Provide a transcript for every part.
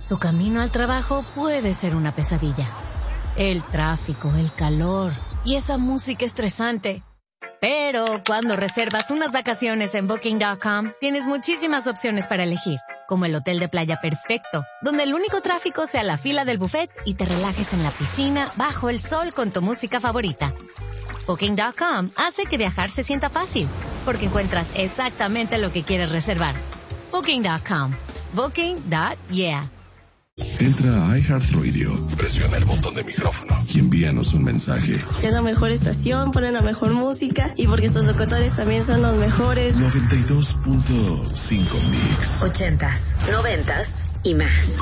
Tu camino al trabajo puede ser una pesadilla. El tráfico, el calor y esa música estresante. Pero cuando reservas unas vacaciones en Booking.com, tienes muchísimas opciones para elegir, como el hotel de playa perfecto, donde el único tráfico sea la fila del buffet y te relajes en la piscina bajo el sol con tu música favorita. Booking.com hace que viajar se sienta fácil, porque encuentras exactamente lo que quieres reservar. Booking.com. Booking.yeah. Entra a iHeartRadio, presiona el botón de micrófono y envíanos un mensaje. Es la mejor estación, ponen la mejor música y porque sus locutores también son los mejores. 92.5 Mix. 80s, 90s y más.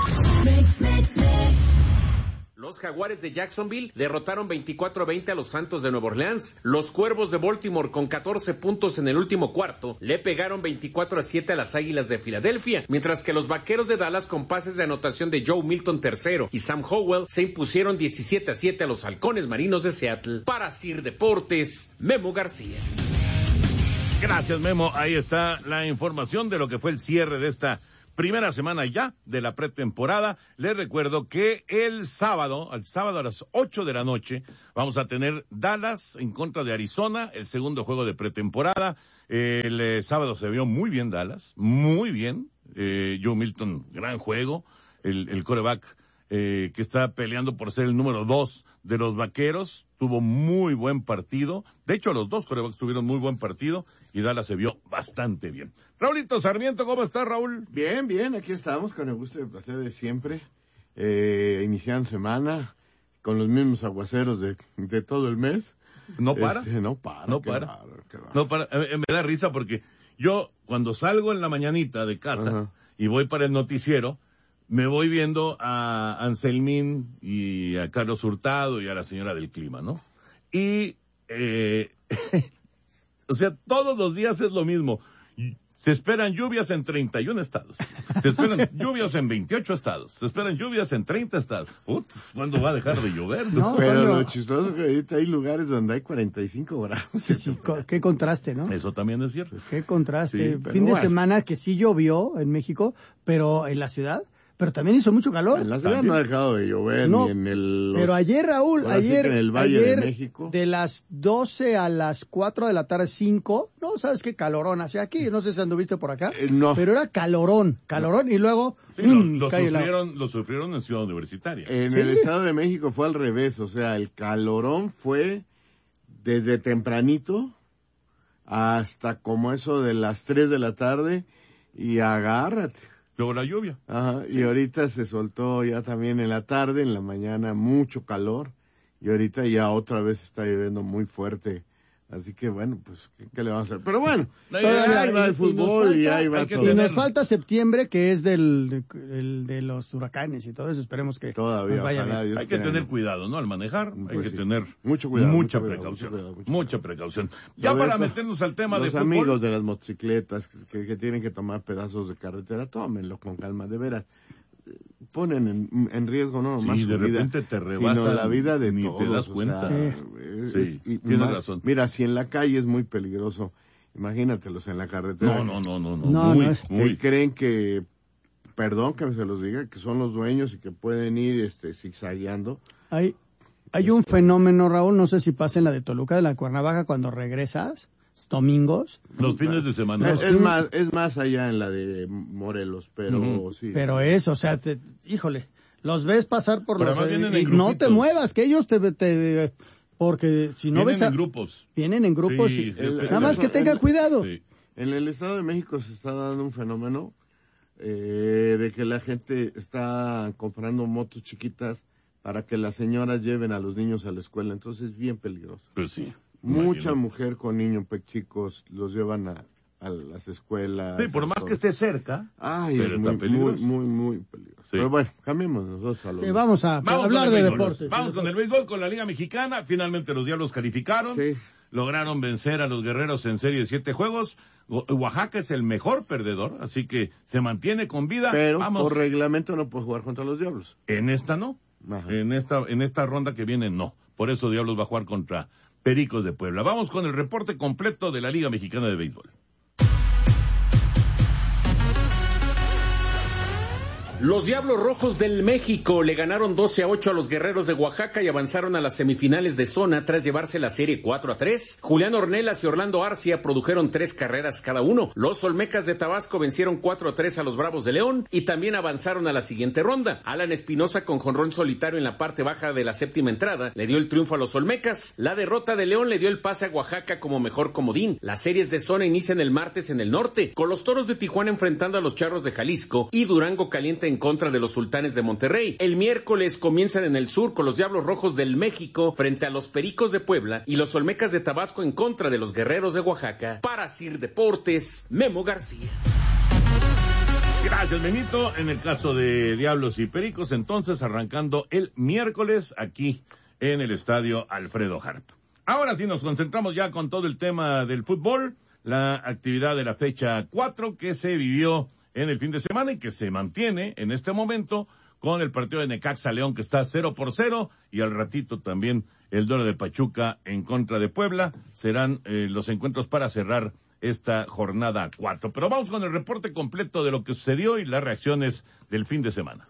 Los Jaguares de Jacksonville derrotaron 24-20 a los Santos de Nueva Orleans. Los Cuervos de Baltimore, con 14 puntos en el último cuarto, le pegaron 24-7 a las Águilas de Filadelfia, mientras que los Vaqueros de Dallas, con pases de anotación de Joe Milton III y Sam Howell, se impusieron 17-7 a los Halcones Marinos de Seattle. Para Sir Deportes, Memo García. Gracias, Memo. Ahí está la información de lo que fue el cierre de esta primera semana ya de la pretemporada. Les recuerdo que el sábado a las 8 de la noche, vamos a tener Dallas en contra de Arizona, el segundo juego de pretemporada. El sábado se vio muy bien Dallas, muy bien. Joe Milton, gran juego. El quarterback que está peleando por ser el número 2 de los Vaqueros, tuvo muy buen partido. De hecho, los dos quarterbacks tuvieron muy buen partido y Dallas se vio bastante bien. Raulito Sarmiento, ¿cómo estás, Raúl? Bien, bien, aquí estamos con el gusto y el placer de siempre. Iniciando semana con los mismos aguaceros de todo el mes. No para. No para. No para. Me da risa porque yo, cuando salgo en la mañanita de casa y voy para el noticiero, me voy viendo a Anselmín y a Carlos Hurtado y a la señora del clima, ¿no? Y, o sea, todos los días es lo mismo. Se esperan lluvias en 31 estados. Se esperan lluvias en 28 estados. Se esperan lluvias en 30 estados. ¿Cuándo va a dejar de llover? No, pero lo chistoso es que ahorita hay lugares donde hay 45 grados. Sí, qué contraste, ¿no? Eso también es cierto. Qué contraste. Sí, fin de semana que sí llovió en México, pero en la ciudad. Pero también hizo mucho calor. En la ciudad ¿también? No ha dejado de llover, no, ni en el... Pero ayer, Raúl, ayer, en el Valle de México, de las 12 a las 4 de la tarde, 5, no, ¿sabes qué calorón hacia aquí? No sé si anduviste por acá, no. Pero era calorón, y luego... Sí, lo sufrieron en Ciudad Universitaria. En el Estado de México fue al revés, o sea, el calorón fue desde tempranito hasta como eso de las 3 de la tarde y agárrate. Luego la lluvia. Ajá, y ahorita se soltó ya también en la tarde, en la mañana mucho calor, y ahorita ya otra vez está lloviendo muy fuerte. Así que bueno, pues, ¿qué le vamos a hacer? Pero bueno, ahí va el fútbol y ahí va todo. Y nos falta septiembre, que es el de los huracanes y todo eso. Esperemos que todavía nos vaya bien. Hay que tener cuidado, ¿no? Al manejar, pues hay que sí. tener mucho cuidado, mucha precaución. Ya para meternos al tema de los fútbol. amigos de las motocicletas que tienen que tomar pedazos de carretera, tómenlo con calma, de veras. Ponen en riesgo no nomás sí, su de repente vida, te rebasan, sino la vida de ni todos. te das cuenta. Sí, tienes razón. Mira, si en la calle es muy peligroso, imagínatelos en la carretera. No. Muy. Creen que, perdón que se los diga, que son los dueños y que pueden ir zigzagueando. Hay un fenómeno, Raúl, no sé si pasa en la de Toluca, de la Cuernavaca, cuando regresas, domingos. Los fines de semana. Es más allá en la de Morelos, pero sí. Pero o sea, híjole, los ves pasar por pero los... Y no te muevas, que ellos porque si no vienen ves... en grupos. Vienen en grupos sí, nada más que tenga cuidado. Sí. En el Estado de México se está dando un fenómeno de que la gente está comprando motos chiquitas para que las señoras lleven a los niños a la escuela, entonces es bien peligroso. Pues sí. Mucha mujer con niños chicos los llevan a las escuelas. Sí, por más que esté cerca. Pero es muy peligroso. Sí. Pero bueno, cambiemos nosotros a lo vamos a hablar de deportes. Vamos con el béisbol, con la Liga Mexicana. Finalmente los Diablos calificaron. Sí. Lograron vencer a los Guerreros en serie de 7 juegos. Oaxaca es el mejor perdedor, así que se mantiene con vida. Pero por reglamento no puede jugar contra los Diablos. En esta no. Ajá. En esta ronda que viene no. Por eso Diablos va a jugar contra Pericos de Puebla. Vamos con el reporte completo de la Liga Mexicana de Béisbol. Los Diablos Rojos del México le ganaron 12-8 a los Guerreros de Oaxaca y avanzaron a las semifinales de zona tras llevarse la serie 4-3. Julián Ornelas y Orlando Arcia produjeron 3 carreras cada uno. Los Olmecas de Tabasco vencieron 4-3 a los Bravos de León y también avanzaron a la siguiente ronda. Alan Espinosa, con jonrón solitario en la parte baja de la séptima entrada, le dio el triunfo a los Olmecas. La derrota de León le dio el pase a Oaxaca como mejor comodín. Las series de zona inician el martes en el norte, con los Toros de Tijuana enfrentando a los Charros de Jalisco y Durango caliente en contra de los Sultanes de Monterrey. El miércoles comienzan en el sur con los Diablos Rojos del México frente a los Pericos de Puebla y los Olmecas de Tabasco en contra de los Guerreros de Oaxaca. Para Sir Deportes, Memo García. Gracias, Memito. En el caso de Diablos y Pericos, entonces arrancando el miércoles aquí en el estadio Alfredo Harp. Ahora sí nos concentramos ya con todo el tema del fútbol, la actividad de la fecha 4 que se vivió en el fin de semana y que se mantiene en este momento con el partido de Necaxa León que está 0-0 y al ratito también el duelo de Pachuca en contra de Puebla. Serán los encuentros para cerrar esta jornada 4. Pero vamos con el reporte completo de lo que sucedió y las reacciones del fin de semana.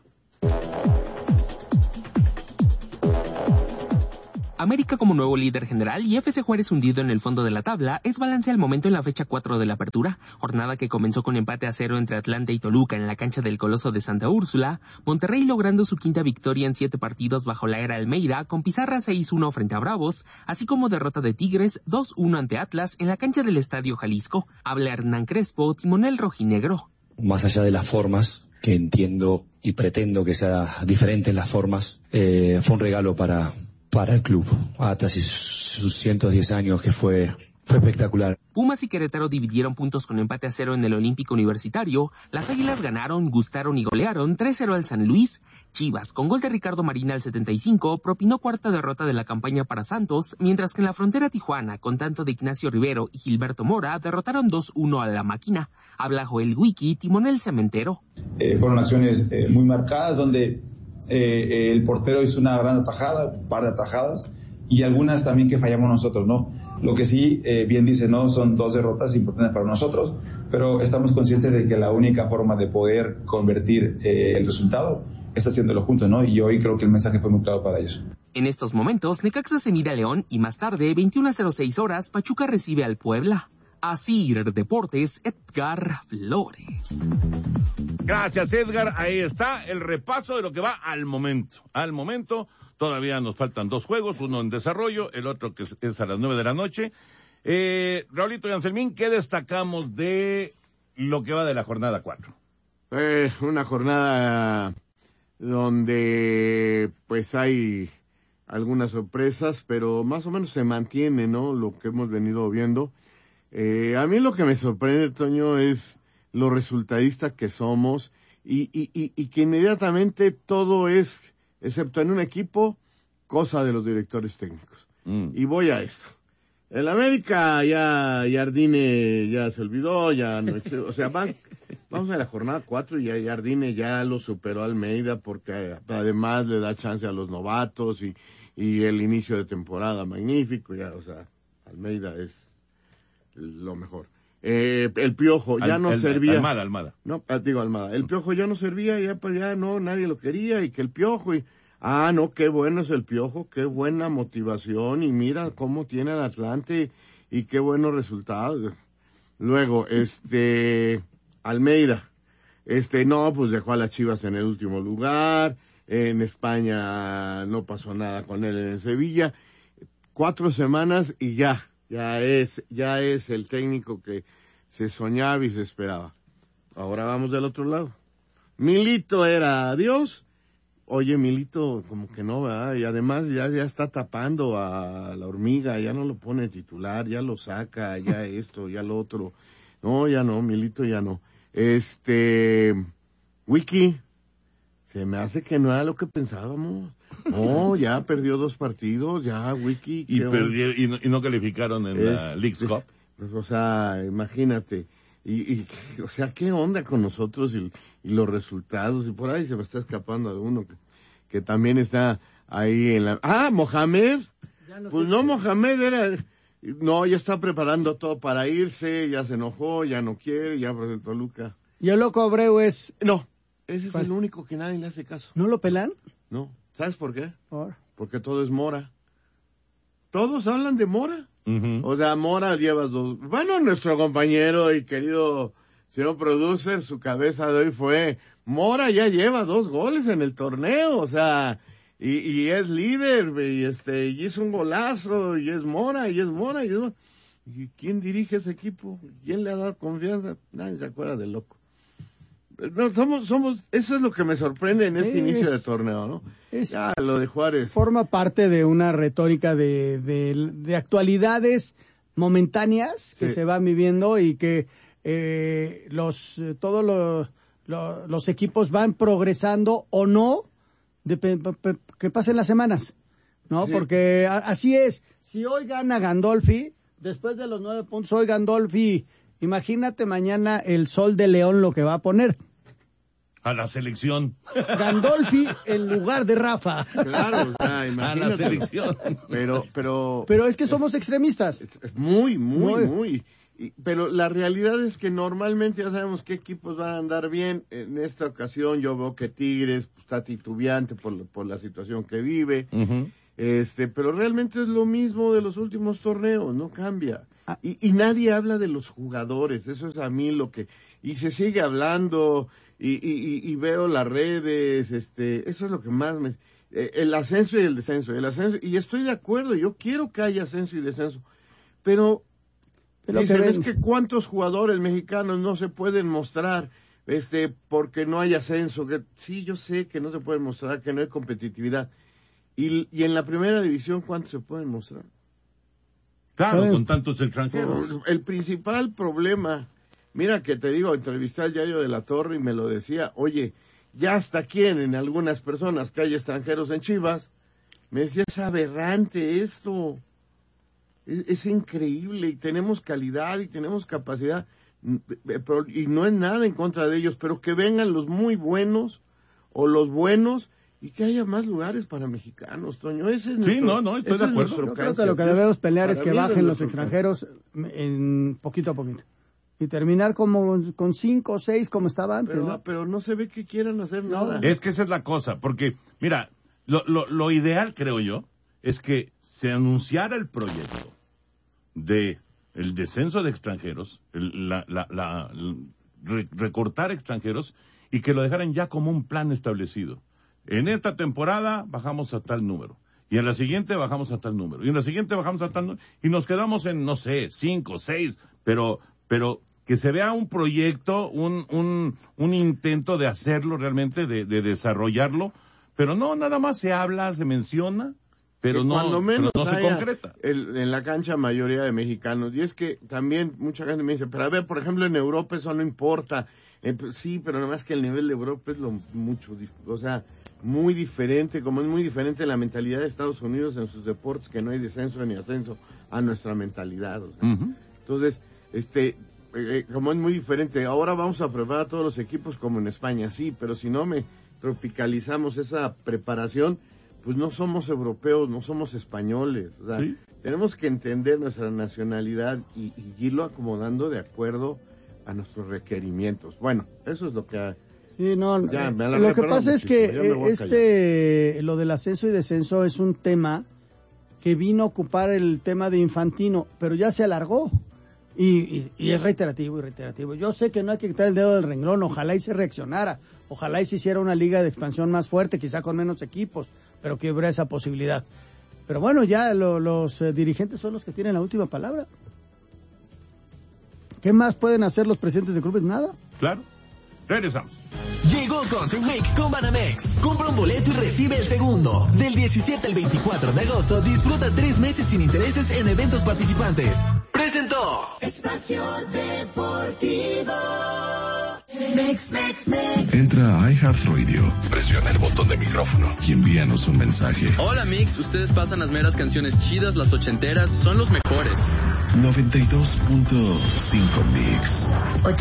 América como nuevo líder general y FC Juárez hundido en el fondo de la tabla es balance al momento en la fecha 4 de la apertura, jornada que comenzó con empate a 0 entre Atlante y Toluca en la cancha del Coloso de Santa Úrsula, Monterrey logrando su quinta victoria en 7 partidos bajo la era Almeida con pizarra 6-1 frente a Bravos, así como derrota de Tigres 2-1 ante Atlas en la cancha del Estadio Jalisco. Habla Hernán Crespo, timonel rojinegro. Más allá de las formas, que entiendo y pretendo que sea diferente en las formas, fue un regalo para el club, Atlas y sus 110 años, que fue espectacular. Pumas y Querétaro dividieron puntos con empate a 0 en el Olímpico Universitario. Las Águilas ganaron, gustaron y golearon 3-0 al San Luis. Chivas, con gol de Ricardo Marina al 75, propinó cuarta derrota de la campaña para Santos, mientras que en la frontera Tijuana, con tanto de Ignacio Rivero y Gilberto Mora, derrotaron 2-1 a la Máquina. Habla Joel Wiki, timonel cementero. Fueron acciones muy marcadas, donde el portero hizo una gran atajada, un par de atajadas, y algunas también que fallamos nosotros, ¿no? Lo que sí, bien dice, ¿no? Son 2 derrotas importantes para nosotros, pero estamos conscientes de que la única forma de poder convertir el resultado es haciéndolo juntos, ¿no? Y hoy creo que el mensaje fue muy claro para ellos. En estos momentos, Necaxa se mide a León y más tarde, 21:06 horas, Pachuca recibe al Puebla. Asir Deportes, Edgar Flores. Gracias, Edgar. Ahí está el repaso de lo que va al momento. Al momento, todavía nos faltan 2 juegos, uno en desarrollo, el otro que es a las 9 de la noche. Raulito y Anselmín, ¿qué destacamos de lo que va de la jornada 4? Una jornada donde pues hay algunas sorpresas, pero más o menos se mantiene, ¿no? Lo que hemos venido viendo. A mí lo que me sorprende, Toño, es lo resultadista que somos y que inmediatamente todo es, excepto en un equipo, cosa de los directores técnicos. Y voy a esto. El América ya Jardine ya se olvidó, ya no, o sea, vamos a la jornada 4 y ya Jardine ya lo superó a Almeida porque además le da chance a los novatos y el inicio de temporada magnífico, ya, o sea, Almeida es lo mejor. El Piojo ya no servía. Almada. No, digo Almada. El Piojo ya no servía, ya no, nadie lo quería y que el Piojo no, qué bueno es el Piojo, qué buena motivación y mira cómo tiene al Atlante y qué buenos resultados. Luego, Almeida, no, pues dejó a las Chivas en el último lugar, en España no pasó nada con él en Sevilla. 4 semanas y ya es el técnico que se soñaba y se esperaba. Ahora vamos del otro lado. Milito era Dios. Oye, Milito como que no, ¿verdad? Y además ya está tapando a la Hormiga, ya no lo pone titular, ya lo saca, ya esto, ya lo otro. No, ya no, Milito ya no. Wiki, se me hace que no era lo que pensábamos. No, ya perdió 2 partidos, ya Wiki. Y no calificaron en la Leagues Cup. Pues, o sea, imagínate. O sea, ¿qué onda con nosotros y los resultados? Y por ahí se me está escapando alguno que también está ahí en la... Mohamed. Pues no, Mohamed era... No, ya está preparando todo para irse, ya se enojó, ya no quiere, ya por el Toluca. ¿Y el Loco Abreu es...? No, Ese es ¿Cuál? el único que nadie le hace caso. ¿No lo pelan? No. ¿Sabes por qué? ¿Por? Porque todo es Mora. Todos hablan de Mora. Uh-huh. O sea, Mora lleva 2. Bueno, nuestro compañero y querido señor producer, su cabeza de hoy fue, Mora ya lleva 2 goles en el torneo, o sea, y es líder, y hizo un golazo, y es Mora. ¿Y quién dirige ese equipo? ¿Quién le ha dado confianza? Nadie se acuerda del loco. No, somos, eso es lo que me sorprende en este inicio de torneo, ¿no? Ya, lo de Juárez. Forma parte de una retórica de actualidades momentáneas que se van viviendo y que todos los equipos van progresando o no, que pasen las semanas, ¿no? Sí. Porque así es. Si hoy gana Gandolfi, después de los 9 puntos, hoy Gandolfi, imagínate mañana el Sol de León lo que va a poner. A la selección. Gandolfi en lugar de Rafa. Claro, o sea, imagínate. A la selección. Pero es que somos extremistas. Es muy. Pero la realidad es que normalmente ya sabemos qué equipos van a andar bien. En esta ocasión yo veo que Tigres está titubeante por la situación que vive. Uh-huh. Pero realmente es lo mismo de los últimos torneos, no cambia. Y nadie habla de los jugadores, eso es a mí lo que... Y se sigue hablando, y veo las redes, eso es lo que más me... el ascenso y el descenso, y estoy de acuerdo, yo quiero que haya ascenso y descenso, pero dicen, es que cuántos jugadores mexicanos no se pueden mostrar, porque no hay ascenso, sí, yo sé que no se pueden mostrar, que no hay competitividad, y en la primera división, ¿cuántos se pueden mostrar? Claro, con tantos extranjeros. El principal problema, mira que te digo, entrevisté al Yayo de la Torre y me lo decía, oye, ya hasta quién en algunas personas que hay extranjeros en Chivas, me decía, es aberrante esto, es increíble, y tenemos calidad y tenemos capacidad, y no es nada en contra de ellos, pero que vengan los muy buenos o los buenos, y que haya más lugares para mexicanos, Toño. Ese es sí, no, estoy de acuerdo. Yo creo que lo que debemos pelear es que bajen los extranjeros en poquito a poquito. Y terminar como con 5 o 6 como estaba antes. Pero no se ve que quieran hacer nada. Es que esa es la cosa, porque, mira, lo ideal, creo yo, es que se anunciara el proyecto de el descenso de extranjeros, recortar extranjeros, y que lo dejaran ya como un plan establecido. En esta temporada bajamos a tal número, y en la siguiente bajamos a tal número, y en la siguiente bajamos a tal número, y nos quedamos en, no sé, 5, 6, pero que se vea un proyecto, un intento de hacerlo realmente, de desarrollarlo, pero no, nada más se habla, se menciona, pero no se concreta. En la cancha mayoría de mexicanos, y es que también mucha gente me dice, pero a ver, por ejemplo, en Europa eso no importa, sí, pero nada más que el nivel de Europa es muy diferente, como es muy diferente la mentalidad de Estados Unidos en sus deportes, que no hay descenso ni ascenso, a nuestra mentalidad. O sea. Uh-huh. Entonces, como es muy diferente, ahora vamos a preparar a todos los equipos como en España, sí, pero si no tropicalizamos esa preparación, pues no somos europeos, no somos españoles. O sea, ¿sí? Tenemos que entender nuestra nacionalidad y irlo acomodando de acuerdo a nuestros requerimientos. Bueno, eso es lo que... Sí, no, lo que pasa es que lo del ascenso y descenso es un tema que vino a ocupar el tema de Infantino, pero ya se alargó y es reiterativo. Yo sé que no hay que quitar el dedo del renglón, ojalá y se reaccionara, ojalá y se hiciera una liga de expansión más fuerte, quizá con menos equipos, pero que hubiera esa posibilidad. Pero bueno, ya los dirigentes son los que tienen la última palabra. ¿Qué más pueden hacer los presidentes de clubes? Nada. Claro. Regresamos. Llegó Concert Week con Banamex. Compra un boleto y recibe el segundo. Del 17 al 24 de agosto, disfruta 3 meses sin intereses en eventos participantes. Presentó Espacio Deportivo. Mix. Entra a iHeartRadio, presiona el botón de micrófono y envíanos un mensaje. Hola Mix, ustedes pasan las meras canciones chidas, las ochenteras, son los mejores. 92.5 Mix.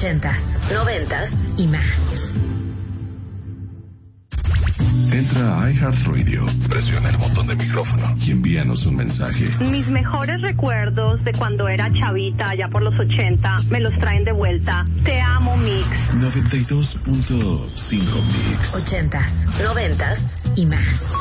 80s, 90s y más. Entra a iHeartRadio, presiona el botón de micrófono y envíanos un mensaje. Mis mejores recuerdos de cuando era chavita, allá por los 80, me los traen de vuelta. Te amo, Mix. 92.5 Mix. 80s, 90s y más.